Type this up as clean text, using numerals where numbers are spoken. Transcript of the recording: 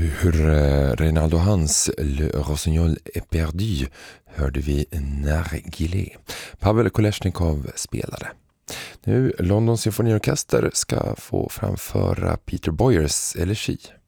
Ur Reynaldo Hans Le Rossignol est perdu hörde vi Nargilé. Pavel Kolesnikov spelade. Nu London Symfoniorkester ska få framföra Peter Boyers elegi.